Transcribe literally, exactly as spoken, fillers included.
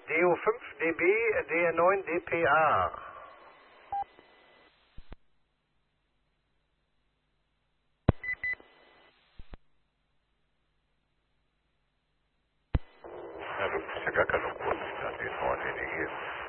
D O fünf D B, D R neun D P A. Ja, du bist ja gar keine Urkunde an den neuen E D G.